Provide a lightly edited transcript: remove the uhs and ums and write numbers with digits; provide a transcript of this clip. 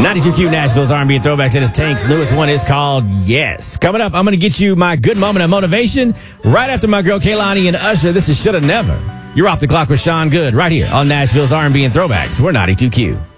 92Q Nashville's R&B and Throwbacks. It is Tank's newest one is called Yes. Coming up, I'm going to get you my good moment of motivation right after my girl Kaylani and Usher. This is Shoulda Never. You're off the clock with Sean Good right here on Nashville's R&B and Throwbacks. We're 92Q.